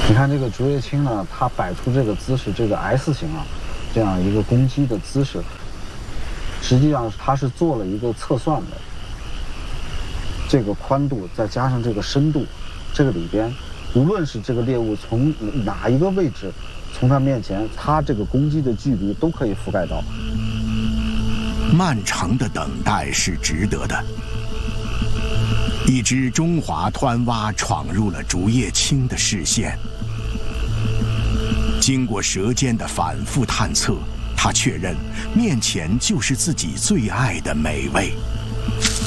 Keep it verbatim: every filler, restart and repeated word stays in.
你看这个竹叶青呢，它摆出这个姿势，这个 S 型啊，这样一个攻击的姿势，实际上它是做了一个测算的。这个宽度再加上这个深度，这个里边，无论是这个猎物从哪一个位置，从它面前，它这个攻击的距离都可以覆盖到。 漫长的等待是值得的。一只中华湍蛙闯入了竹叶青的视线。经过舌尖的反复探测，他确认面前就是自己最爱的美味。